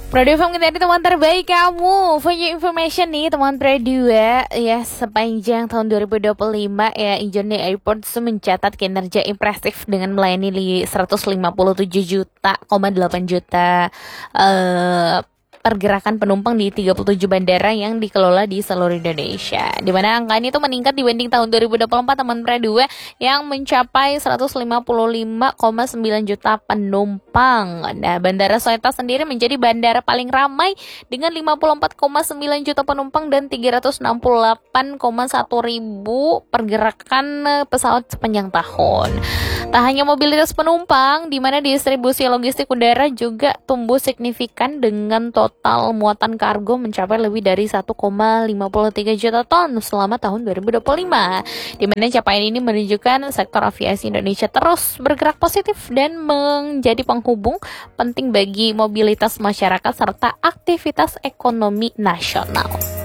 Prodifam kita ini teman terbaik kamu. For your information nih teman Produa, ya sepanjang tahun 2025 ya Incheon Airport mencatat kinerja impresif dengan melayani 157,8 juta pergerakan penumpang di 37 bandara yang dikelola di seluruh Indonesia. Di mana angka ini tuh meningkat dibanding tahun 2024 teman Produa yang mencapai 155,9 juta penumpang. Nah, Bandara Soekarno sendiri menjadi bandara paling ramai dengan 54,9 juta penumpang dan 368,1 ribu pergerakan pesawat sepanjang tahun. Tak hanya mobilitas penumpang, di mana distribusi logistik udara juga tumbuh signifikan dengan total muatan kargo mencapai lebih dari 1,53 juta ton selama tahun 2025. Di mana capaian ini menunjukkan sektor aviasi Indonesia terus bergerak positif dan menjadi penghubung penting bagi mobilitas masyarakat serta aktivitas ekonomi nasional.